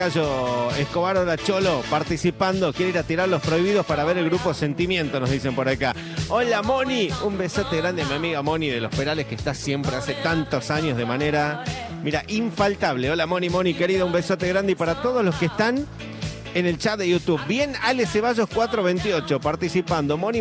Cayo Escobar, hola Cholo, participando, quiere ir a tirar los prohibidos para ver el grupo Sentimiento, nos dicen por acá. Hola Moni, un besote grande a mi amiga Moni de Los Perales, que está siempre hace tantos años de manera, mira, infaltable. Hola Moni querida, un besote grande, y para todos los que están en el chat de YouTube. Bien, Ale Ceballos 428 participando. Moni